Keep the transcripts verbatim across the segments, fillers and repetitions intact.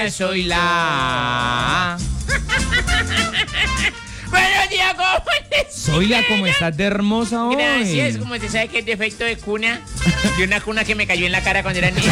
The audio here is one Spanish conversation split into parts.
ahora soy la... Buenos días, ¿cómo estás? Zoila, ¿cómo estás de hermosa hoy? Gracias, como usted sabe que es defecto de cuna, de una cuna que me cayó en la cara cuando era niña.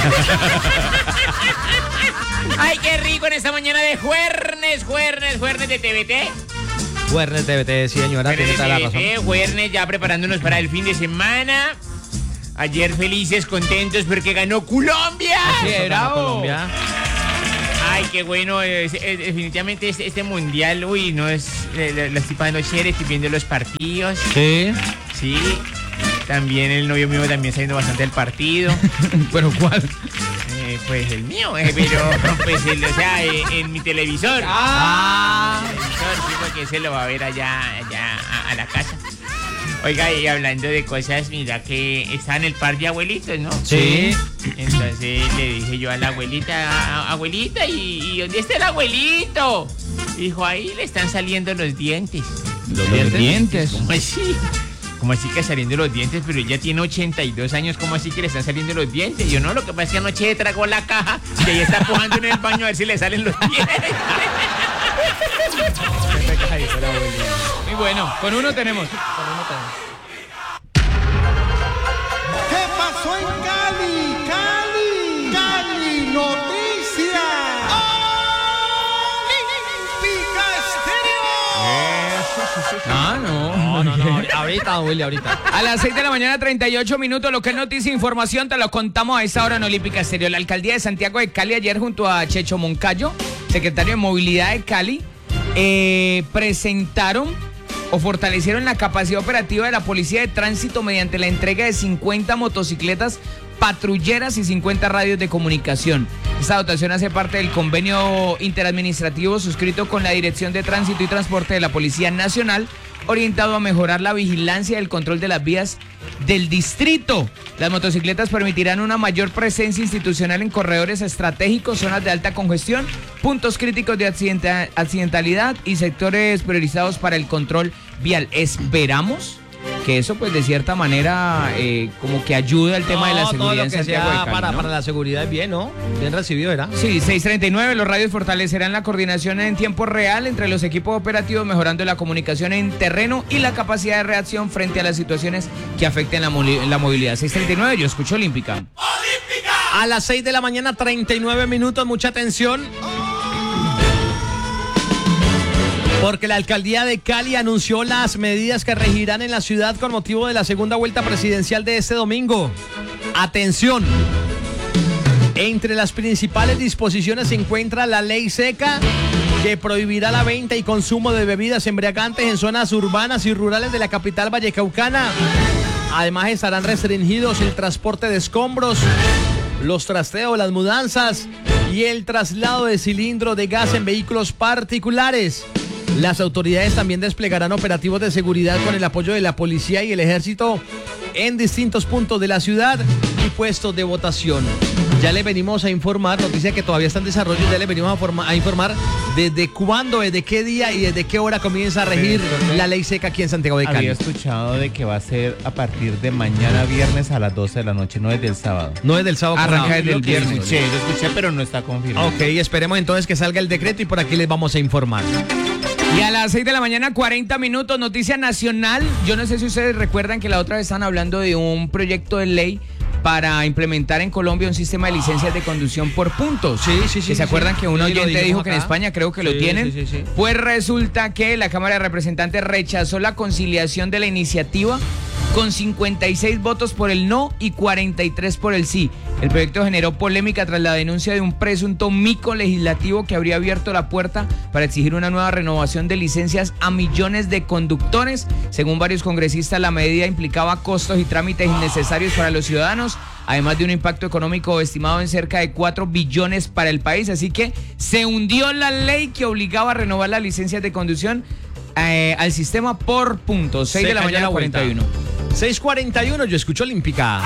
Ay, qué rico en esta mañana de jueves, jueves, jueves de T V T. Jueves T V T, sí, señora, tiene toda la razón. Jueves, ya preparándonos para el fin de semana. Ayer felices, contentos porque ganó Colombia. Sí, bravo. Colombia. Ay, qué bueno, es, es, definitivamente este, este mundial, uy, no es, eh, la estoy pasando chévere, estoy viendo los partidos. Sí. Sí, también el novio mío también está viendo bastante el partido. ¿Pero cuál? Eh, pues el mío, eh, pero pues el, o sea, eh, en mi televisor. Ah. El televisor, sí, porque se lo va a ver allá, allá a, a la casa. Oiga, y hablando de cosas, mira que está en el par de abuelitos, ¿no? Sí. Entonces le dije yo a la abuelita, "A- abuelita, ¿y, y dónde está el abuelito?" Dijo, ahí le están saliendo los dientes. Los dientes. dientes. ¿Cómo así? ¿Cómo así que saliendo los dientes? Pero ella tiene ochenta y dos años, ¿cómo así que le están saliendo los dientes? Yo no, lo que pasa es que anoche tragó la caja y ella está pujando en el baño a ver si le salen los dientes. Muy bueno, con uno tenemos. ¿Qué pasó en Cali? Cali, Cali, noticias. Olímpica Estéreo. Ah, no. No, no, no, ahorita, Willy, ahorita. A las seis de la mañana, treinta y ocho minutos, lo que es noticia e información, te lo contamos a esta hora en Olímpica Estéreo. La alcaldía de Santiago de Cali ayer junto a Checho Moncayo, secretario de Movilidad de Cali, eh, presentaron o fortalecieron la capacidad operativa de la Policía de Tránsito mediante la entrega de cincuenta motocicletas patrulleras y cincuenta radios de comunicación. Esta dotación hace parte del convenio interadministrativo suscrito con la Dirección de Tránsito y Transporte de la Policía Nacional, orientado a mejorar la vigilancia y el control de las vías del distrito. Las motocicletas permitirán una mayor presencia institucional en corredores estratégicos, zonas de alta congestión, puntos críticos de accidenta- accidentalidad y sectores priorizados para el control vial. Esperamos que eso, pues, de cierta manera, eh, como que ayude al tema de la No, todo seguridad lo en que Santiago de sea Cali, para, ¿no? para la seguridad, bien, ¿no? Bien recibido, ¿verdad? Sí, seis treinta y nueve, los radios fortalecerán la coordinación en tiempo real entre los equipos operativos, mejorando la comunicación en terreno y la capacidad de reacción frente a las situaciones que afecten la, moli- la movilidad. seis treinta y nueve, yo escucho Olímpica. A las seis de la mañana, treinta y nueve minutos, mucha atención. Porque la alcaldía de Cali anunció las medidas que regirán en la ciudad con motivo de la segunda vuelta presidencial de este domingo. Atención. Entre las principales disposiciones se encuentra la ley seca que prohibirá la venta y consumo de bebidas embriagantes en zonas urbanas y rurales de la capital vallecaucana. Además estarán restringidos el transporte de escombros, los trasteos, las mudanzas y el traslado de cilindros de gas en vehículos particulares. Las autoridades también desplegarán operativos de seguridad con el apoyo de la policía y el ejército en distintos puntos de la ciudad y puestos de votación. Ya le venimos a informar, noticia que todavía está en desarrollo, ya le venimos a, forma, a informar desde cuándo, desde qué día y desde qué hora comienza a regir la ley seca aquí en Santiago de Cali. Había escuchado de que va a ser a partir de mañana viernes a las doce de la noche, no desde el sábado. No es del sábado. Arranca no, desde el lo que viernes. Escuché, lo escuché, pero no está confirmado. Ok, esperemos entonces que salga el decreto y por aquí les vamos a informar. Y a las seis de la mañana, cuarenta minutos, noticia nacional. Yo no sé si ustedes recuerdan que la otra vez estaban hablando de un proyecto de ley para implementar en Colombia un sistema de licencias de conducción por puntos. Sí, sí, sí. ¿Que se sí, acuerdan sí. que un Sí, lo oyente dijimos dijo que en acá. España creo que lo Sí, tienen? sí, sí, sí. Pues resulta que la Cámara de Representantes rechazó la conciliación de la iniciativa con cincuenta y seis votos por el no y cuarenta y tres por el sí. El proyecto generó polémica tras la denuncia de un presunto mico legislativo que habría abierto la puerta para exigir una nueva renovación de licencias a millones de conductores. Según varios congresistas, la medida implicaba costos y trámites innecesarios para los ciudadanos, además de un impacto económico estimado en cerca de cuatro billones para el país. Así que se hundió la ley que obligaba a renovar las licencias de conducción eh, al sistema por puntos. seis de la Se cayó mañana, la vuelta. cuarenta y uno. seis cuarenta y uno, yo escucho Olímpica.